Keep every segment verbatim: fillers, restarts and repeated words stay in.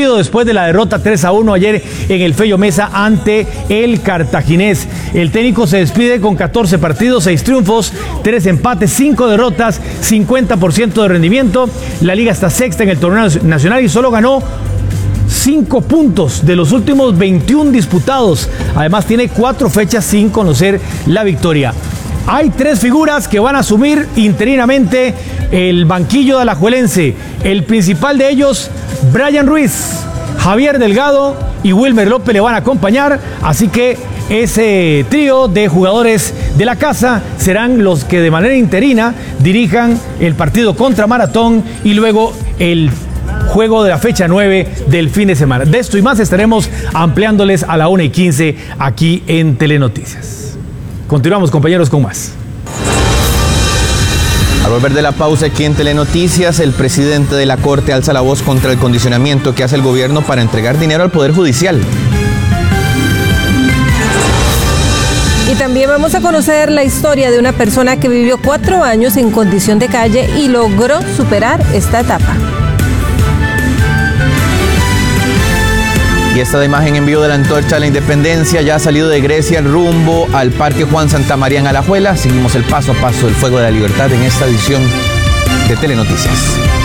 júbilo después de la derrota tres a uno ayer en el Fello Mesa ante el Cartaginés. El técnico se despide con catorce partidos, seis triunfos, tres empates, cinco derrotas, cincuenta por ciento de rendimiento. La liga está sexta en el torneo nacional y solo ganó cinco puntos de los últimos veintiún disputados. Además tiene cuatro fechas sin conocer la victoria. Hay tres figuras que van a asumir interinamente el banquillo de Alajuelense. El principal de ellos, Brian Ruiz, Javier Delgado y Wilmer López le van a acompañar. Así que ese trío de jugadores de la casa serán los que de manera interina dirijan el partido contra Maratón y luego el juego de la fecha nueve del fin de semana. De esto y más estaremos ampliándoles a la una y quince aquí en Telenoticias. Continuamos, compañeros, con más. Al volver de la pausa aquí en Telenoticias, el presidente de la Corte alza la voz contra el condicionamiento que hace el gobierno para entregar dinero al Poder Judicial. Y también vamos a conocer la historia de una persona que vivió cuatro años en condición de calle y logró superar esta etapa. Y esta imagen en vivo de la Antorcha de la Independencia ya ha salido de Grecia rumbo al Parque Juan Santamaría en Alajuela. Seguimos el paso a paso del Fuego de la Libertad en esta edición de Telenoticias.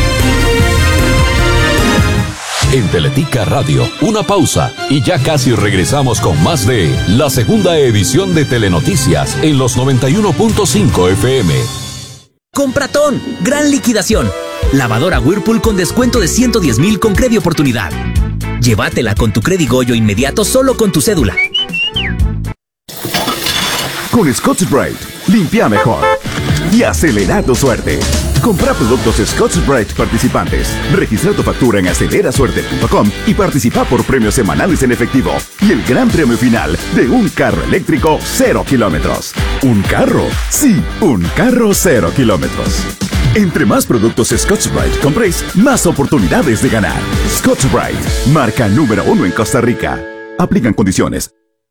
En Teletica Radio, una pausa y ya casi regresamos con más de la segunda edición de Telenoticias en los noventa y uno punto cinco F M. Compratón, gran liquidación. Lavadora Whirlpool con descuento de ciento diez mil con Credi Oportunidad. Llévatela con tu Credi Goyo inmediato solo con tu cédula. Con Scotch-Brite, limpia mejor y acelera tu suerte. Compra productos Scotch-Brite participantes. Registra tu factura en acelera suerte punto com y participa por premios semanales en efectivo y el gran premio final de un carro eléctrico cero kilómetros. ¿Un carro? Sí, un carro cero kilómetros. Entre más productos Scotch-Brite compréis, más oportunidades de ganar. Scotch-Brite, marca número uno en Costa Rica. Aplican condiciones.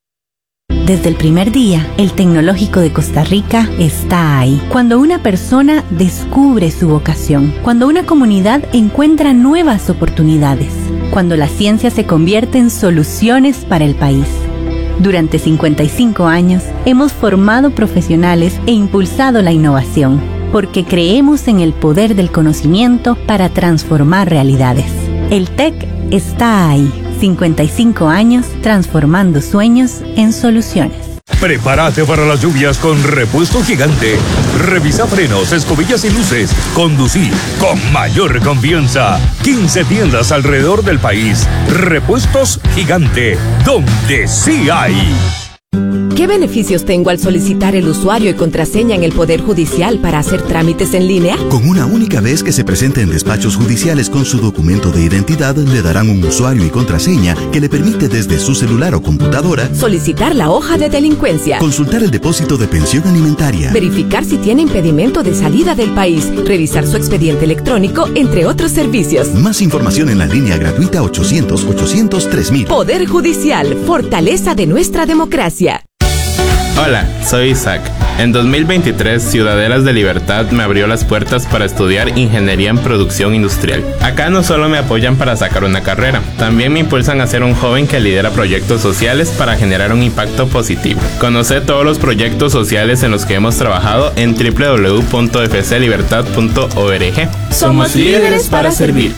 Desde el primer día, el Tecnológico de Costa Rica está ahí. Cuando una persona descubre su vocación, cuando una comunidad encuentra nuevas oportunidades, cuando la ciencia se convierte en soluciones para el país. Durante cincuenta y cinco años, hemos formado profesionales e impulsado la innovación, porque creemos en el poder del conocimiento para transformar realidades. El T E C está ahí. cincuenta y cinco años transformando sueños en soluciones. Prepárate para las lluvias con Repuesto Gigante. Revisa frenos, escobillas y luces. Conducir con mayor confianza. quince tiendas alrededor del país. Repuestos Gigante, donde sí hay. ¿Qué beneficios tengo al solicitar el usuario y contraseña en el Poder Judicial para hacer trámites en línea? Con una única vez que se presente en despachos judiciales con su documento de identidad, le darán un usuario y contraseña que le permite desde su celular o computadora solicitar la hoja de delincuencia, consultar el depósito de pensión alimentaria, verificar si tiene impedimento de salida del país, revisar su expediente electrónico, entre otros servicios. Más información en la línea gratuita ochocientos, ochocientos, tres mil. Poder Judicial, fortaleza de nuestra democracia. Hola, soy Isaac. En dos mil veintitrés, Ciudadelas de Libertad me abrió las puertas para estudiar Ingeniería en Producción Industrial. Acá no solo me apoyan para sacar una carrera, también me impulsan a ser un joven que lidera proyectos sociales para generar un impacto positivo. Conoce todos los proyectos sociales en los que hemos trabajado en doble u doble u doble u punto f c libertad punto org. Somos líderes para servir.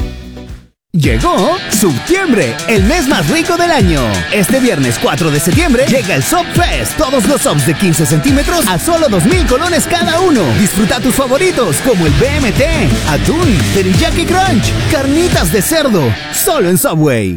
Llegó Septiembre, el mes más rico del año. Este viernes cuatro de septiembre llega el Sub Fest. Todos los subs de quince centímetros a solo dos mil colones cada uno. Disfruta tus favoritos como el B M T, atún, teriyaki crunch, carnitas de cerdo. Solo en Subway.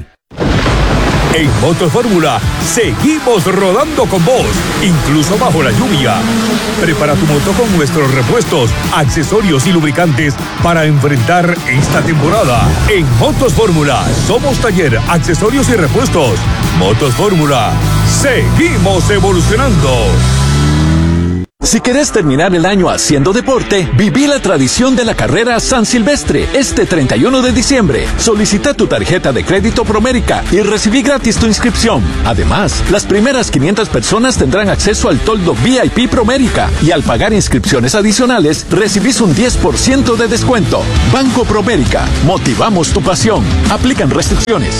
En Motofórmula, seguimos rodando con vos, incluso bajo la lluvia. Prepara tu moto con nuestros repuestos, accesorios y lubricantes para enfrentar esta temporada. En Motos Fórmula, somos taller, accesorios y repuestos. Motos Fórmula, seguimos evolucionando. Si querés terminar el año haciendo deporte, viví la tradición de la carrera San Silvestre este treinta y uno de diciembre. Solicita tu tarjeta de crédito Promérica y recibí gratis tu inscripción. Además, las primeras quinientas personas tendrán acceso al toldo V I P Promérica y al pagar inscripciones adicionales recibís un diez por ciento de descuento. Banco Promérica, motivamos tu pasión. Aplican restricciones.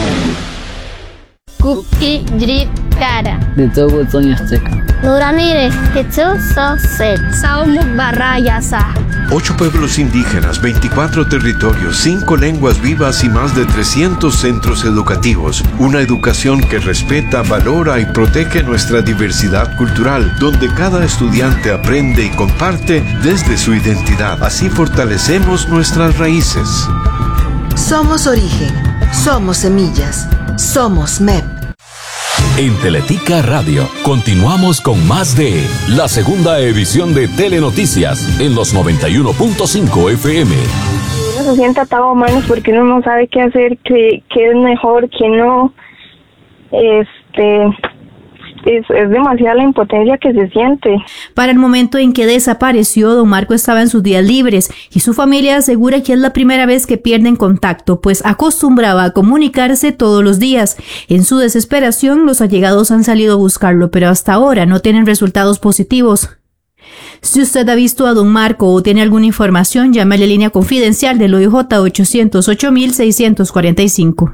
Cookie Drip Cara. De todo Sonia Azteca. Nuranire, Jesús Soset, Saumuk Barrayasa. Ocho pueblos indígenas, veinticuatro territorios, cinco lenguas vivas y más de trescientos centros educativos. Una educación que respeta, valora y protege nuestra diversidad cultural, donde cada estudiante aprende y comparte desde su identidad. Así fortalecemos nuestras raíces. Somos origen, somos semillas, somos M E P. En Teletica Radio, continuamos con más de la segunda edición de Telenoticias en los noventa y uno punto cinco F M. Uno se siente atado a manos porque uno no sabe qué hacer, qué, qué es mejor, qué no. Este... Es, es demasiada la impotencia que se siente. Para el momento en que desapareció, don Marco estaba en sus días libres y su familia asegura que es la primera vez que pierden contacto, pues acostumbraba a comunicarse todos los días. En su desesperación, los allegados han salido a buscarlo, pero hasta ahora no tienen resultados positivos. Si usted ha visto a don Marco o tiene alguna información, llame a la línea confidencial del O I J ochocientos ocho mil seiscientos cuarenta y cinco.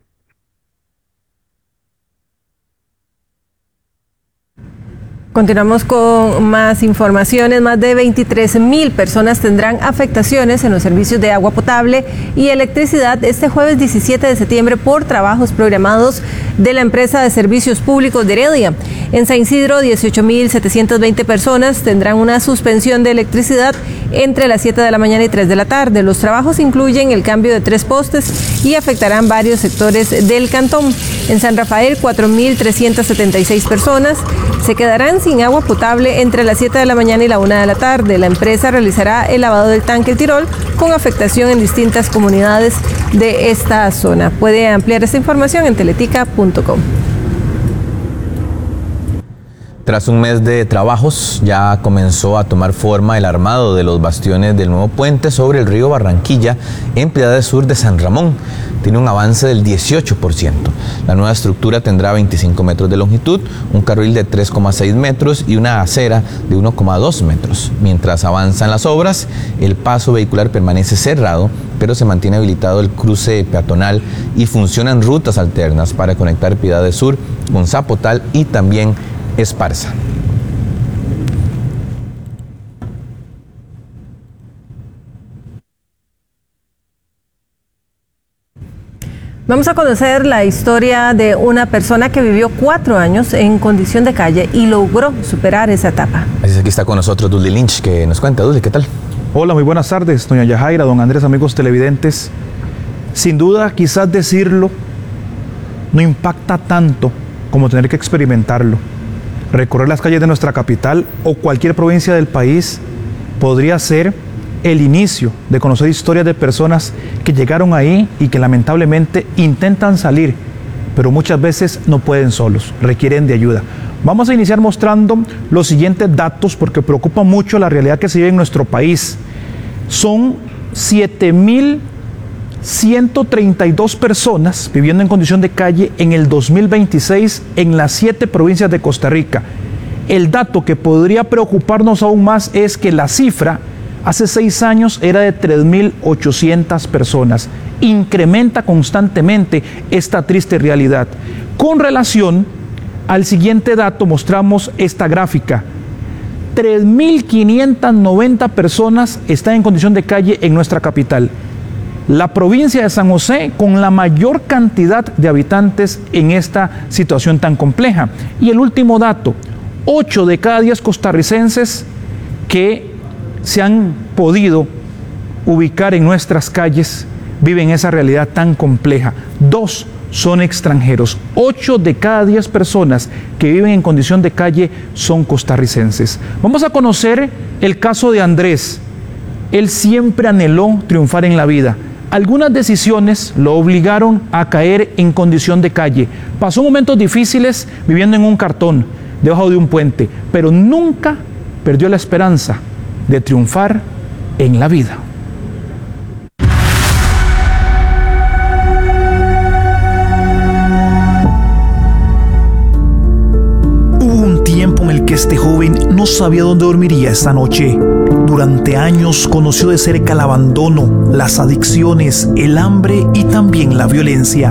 Continuamos con más informaciones. Más de veintitrés mil personas tendrán afectaciones en los servicios de agua potable y electricidad este jueves diecisiete de septiembre por trabajos programados de la empresa de servicios públicos de Heredia. En San Isidro, dieciocho mil setecientas veinte personas tendrán una suspensión de electricidad entre las siete de la mañana y tres de la tarde. Los trabajos incluyen el cambio de tres postes y afectarán varios sectores del cantón. En San Rafael, cuatro mil trescientas setenta y seis personas se quedarán sin agua potable entre las siete de la mañana y la una de la tarde. La empresa realizará el lavado del tanque El Tirol con afectación en distintas comunidades de esta zona. Puede ampliar esta información en teletica punto com. Tras un mes de trabajos, ya comenzó a tomar forma el armado de los bastiones del nuevo puente sobre el río Barranquilla en Piedades Sur de San Ramón. Tiene un avance del dieciocho por ciento. La nueva estructura tendrá veinticinco metros de longitud, un carril de tres coma seis metros y una acera de uno coma dos metros. Mientras avanzan las obras, el paso vehicular permanece cerrado, pero se mantiene habilitado el cruce peatonal y funcionan rutas alternas para conectar Piedades Sur con Zapotal y también Esparza. Vamos a conocer la historia de una persona que vivió cuatro años en condición de calle y logró superar esa etapa. Así es, aquí está con nosotros Dudley Lynch, que nos cuenta. Dudley, ¿qué tal? Hola, muy buenas tardes, doña Yajaira, don Andrés, amigos televidentes. Sin duda, quizás decirlo no impacta tanto como tener que experimentarlo. Recorrer las calles de nuestra capital o cualquier provincia del país podría ser el inicio de conocer historias de personas que llegaron ahí y que lamentablemente intentan salir, pero muchas veces no pueden solos, requieren de ayuda. Vamos a iniciar mostrando los siguientes datos porque preocupa mucho la realidad que se vive en nuestro país. Son siete mil ciento treinta y dos personas viviendo en condición de calle en el dos mil veintiséis en las siete provincias de Costa Rica. El dato que podría preocuparnos aún más es que la cifra hace seis años era de tres mil ochocientas personas. Incrementa constantemente esta triste realidad. Con relación al siguiente dato, mostramos esta gráfica. tres mil quinientas noventa personas están en condición de calle en nuestra capital. La provincia de San José con la mayor cantidad de habitantes en esta situación tan compleja. Y el último dato, ocho de cada diez costarricenses que se han podido ubicar en nuestras calles viven esa realidad tan compleja. Dos son extranjeros. Ocho de cada diez personas que viven en condición de calle son costarricenses. Vamos a conocer el caso de Andrés. Él siempre anheló triunfar en la vida. Algunas decisiones lo obligaron a caer en condición de calle. Pasó momentos difíciles viviendo en un cartón, debajo de un puente, pero nunca perdió la esperanza de triunfar en la vida. Tiempo en el que este joven no sabía dónde dormiría esta noche. Durante años conoció de cerca el abandono, las adicciones, el hambre y también la violencia.